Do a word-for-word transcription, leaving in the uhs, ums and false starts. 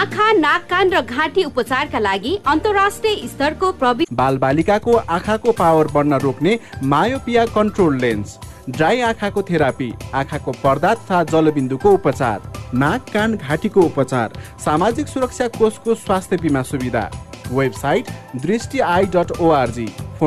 आँखा, नाक, कान र घाँटी उपचारका लागि अन्तर्राष्ट्रिय स्तरको प्रविधि। बालबालिकाको आँखाको पावर बढ्न रोक्ने मायोपिया कन्ट्रोल लेन्स, ड्राई आँखाको थेरापी, आँखाको पर्दा तथा जलबिन्दुको उपचार, नाक, कान, घाँटीको उपचार, सामाजिक सुरक्षा कोषको स्वास्थ्य बिमा सुविधा। वेबसाइट दृष्टि आई डट ओआरजी।